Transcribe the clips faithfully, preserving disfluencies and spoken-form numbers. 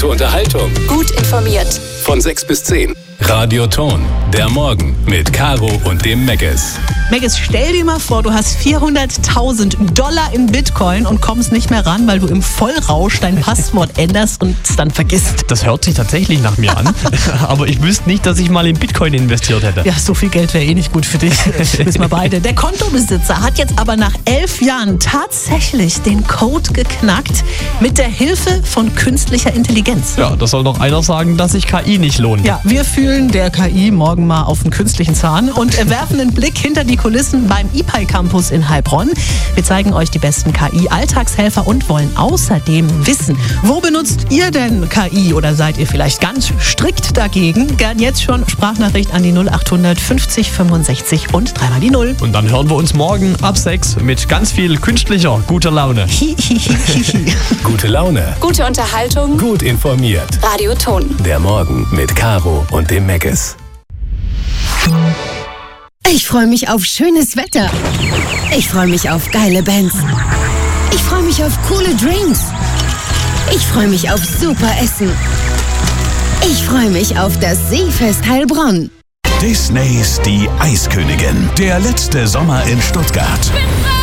Gute Unterhaltung. Gut informiert. Von sechs bis zehn. Radio Ton. Der Morgen mit Caro und dem Megges. Megges, stell dir mal vor, du hast vierhunderttausend Dollar in Bitcoin und kommst nicht mehr ran, weil du im Vollrausch dein Passwort änderst und es dann vergisst. Das hört sich tatsächlich nach mir an, aber ich wüsste nicht, dass ich mal in Bitcoin investiert hätte. Ja, so viel Geld wäre eh nicht gut für dich. Wissen wir beide. Der Kontobesitzer hat jetzt aber nach elf Jahren tatsächlich den Code geknackt mit der Hilfe von künstlicher Intelligenz. Ja, das soll noch einer sagen, dass sich K I nicht lohnt. Ja, wir fühlen der K I morgen mal auf den künstlichen Zahn und werfen einen Blick hinter die Kulissen beim I P A I Campus in Heilbronn. Wir zeigen euch die besten K I-Alltagshelfer und wollen außerdem wissen, wo benutzt ihr denn K I oder seid ihr vielleicht ganz strikt dagegen? Gern jetzt schon Sprachnachricht an die null achthundert fünfzig fünfundsechzig und dreimal die null. Und dann hören wir uns morgen ab sechs mit ganz viel künstlicher guter Laune. Gute Laune. Gute Unterhaltung. Gut informiert. Radio Ton. Der Morgen mit Caro und dem Megges. Ich freue mich auf schönes Wetter. Ich freue mich auf geile Bands. Ich freue mich auf coole Drinks. Ich freue mich auf super Essen. Ich freue mich auf das Seefest Heilbronn. Disneys Die Eiskönigin. Der letzte Sommer in Stuttgart.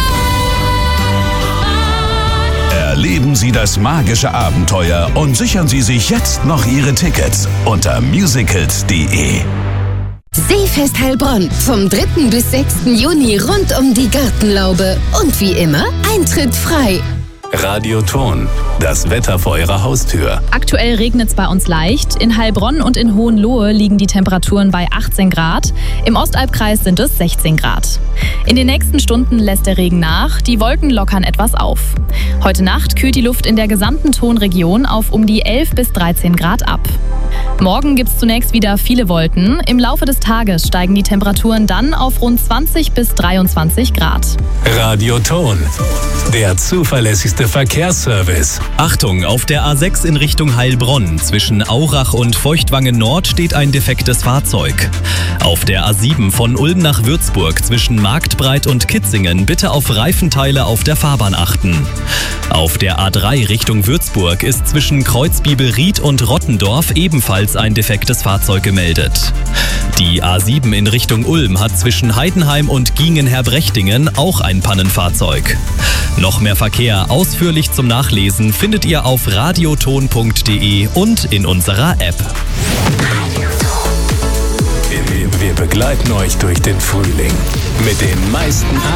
Erleben Sie das magische Abenteuer und sichern Sie sich jetzt noch Ihre Tickets unter musicals punkt de. Seefest Heilbronn vom dritten bis sechsten Juni rund um die Gartenlaube. Und wie immer, Eintritt frei. Radio Ton. Das Wetter vor Ihrer Haustür. Aktuell regnet es bei uns leicht. In Heilbronn und in Hohenlohe liegen die Temperaturen bei achtzehn Grad. Im Ostalbkreis sind es sechzehn Grad. In den nächsten Stunden lässt der Regen nach. Die Wolken lockern etwas auf. Heute Nacht kühlt die Luft in der gesamten Tonregion auf um die elf bis dreizehn Grad ab. Morgen gibt es zunächst wieder viele Wolken. Im Laufe des Tages steigen die Temperaturen dann auf rund zwanzig bis dreiundzwanzig Grad. Radio Ton. Der zuverlässigste Verkehrsservice. Achtung, auf der A sechs in Richtung Heilbronn zwischen Aurach und Feuchtwangen Nord steht ein defektes Fahrzeug. Auf der A sieben von Ulm nach Würzburg zwischen Marktbreit und Kitzingen bitte auf Reifenteile auf der Fahrbahn achten. Auf der A drei Richtung Würzburg ist zwischen Kreuzbibelried und Rottendorf ebenfalls ein defektes Fahrzeug gemeldet. Die A sieben in Richtung Ulm hat zwischen Heidenheim und Giengen-Herbrechtingen auch ein Pannenfahrzeug. Noch mehr Verkehr ausführlich zum Nachlesen findet ihr auf radioton punkt de und in unserer App. Wir begleiten euch durch den Frühling mit den meisten